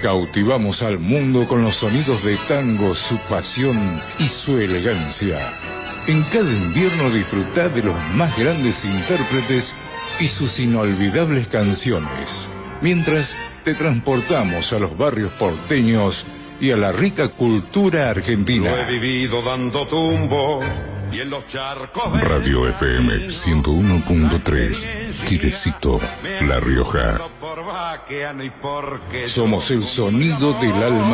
Cautivamos al mundo con los sonidos de tango, su pasión y su elegancia. En cada invierno disfrutá de los más grandes intérpretes y sus inolvidables canciones, mientras te transportamos a los barrios porteños y a la rica cultura argentina. Lo he vivido dando tumbos y en los charcos. Radio FM 101.3, Chilecito, La Rioja. Somos el sonido del alma.